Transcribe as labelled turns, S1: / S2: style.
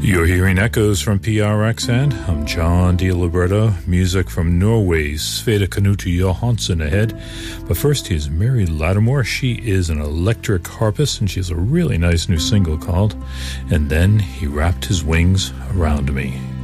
S1: You're hearing echoes from PRXN. I'm John DiLiberto. Music from Norway's Svea Knut Johansson ahead. But first, here's Mary Lattimore. She is an electric harpist, and she has a really nice new single called And Then He Wrapped His Wings Around Me.